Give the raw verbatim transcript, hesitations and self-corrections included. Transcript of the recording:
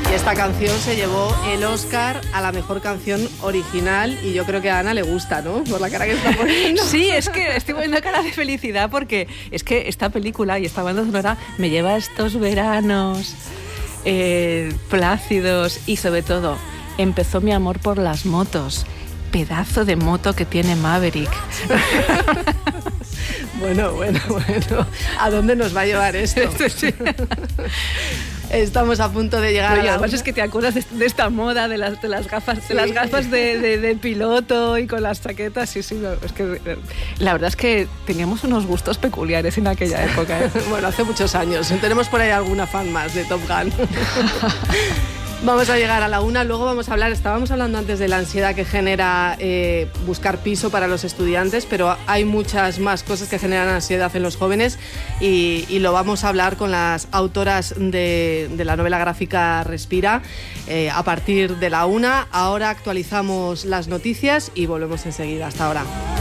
Y esta canción se llevó el Oscar a la mejor canción original y yo creo que a Ana le gusta, ¿no? Por la cara que está poniendo. Sí, es que estoy poniendo cara de felicidad porque es que esta película y esta banda sonora me lleva a estos veranos eh, plácidos y sobre todo empezó mi amor por las motos. Pedazo de moto que tiene Maverick. Bueno, bueno, bueno. ¿A dónde nos va a llevar esto? Sí. Estamos a punto de llegar. Oye, a la además una. es que te acuerdas de, de esta moda de las, de las gafas, sí. de las gafas de, de, de piloto y con las chaquetas. Sí, sí. Es que la verdad es que teníamos unos gustos peculiares en aquella época, ¿eh? Bueno, hace muchos años. Tenemos por ahí alguna fan más de Top Gun. Vamos a llegar a la una, luego vamos a hablar, estábamos hablando antes de la ansiedad que genera eh, buscar piso para los estudiantes, pero hay muchas más cosas que generan ansiedad en los jóvenes y, y lo vamos a hablar con las autoras de, de la novela gráfica Respira eh, a partir de la una. Ahora actualizamos las noticias y volvemos enseguida. Hasta ahora.